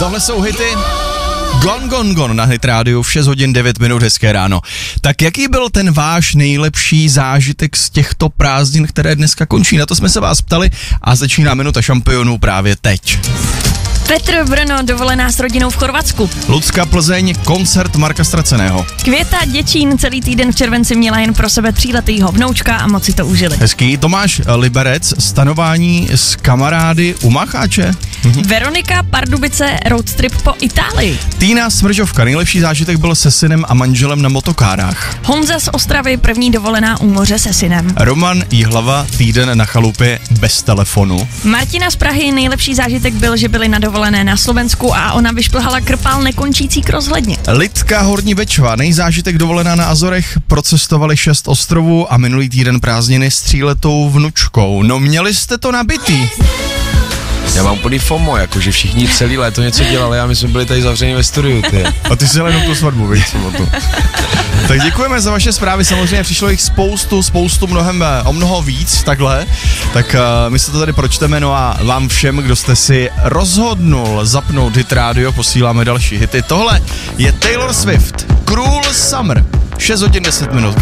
Tohle jsou hity Gone, Gone, Gone na Hit Rádiu v 6 hodin 9 minut, hezké ráno. Tak jaký byl ten váš nejlepší zážitek z těchto prázdnin, které dneska končí? Na to jsme se vás ptali a začíná minuta šampionů právě teď. Petr Brno, dovolená s rodinou v Chorvatsku. Lucka Plzeň, koncert Marka Straceného. Květa Děčín celý týden v červenci měla jen pro sebe 3letýho vnoučka a moc si to užili. Hezký. Tomáš Liberec, stanování s kamarády u Macháče. Veronika Pardubice, road trip po Itálii. Týna Smržovka, nejlepší zážitek byl se synem a manželem na motokárách. Honza z Ostravy, první dovolená u moře se synem. Roman Jihlava, týden na chalupě bez telefonu. Martina z Prahy, nejlepší zážitek byl, že byli na dovolené na Slovensku a ona vyšplhala krpál nekončící k rozhledně. Lidka Horní Bečva, nejzážitek dovolená na Azorech, procestovali 6 ostrovů a minulý týden prázdniny s 3letou vnučkou. No měli jste to nabitý. Já mám plný FOMO, jakože všichni celý léto něco dělali a my jsme byli tady zavřeni ve studiu, ty. A ty jsi jenom tu svatbu, víš, sobotu. Tak děkujeme za vaše zprávy, samozřejmě přišlo jich spoustu, o mnoho víc, takhle. Tak my se to tady pročteme, no a vám všem, kdo jste si rozhodnul zapnout Hit Radio, posíláme další hity. Tohle je Taylor Swift, Cruel Summer, 6 hodin 10 minut.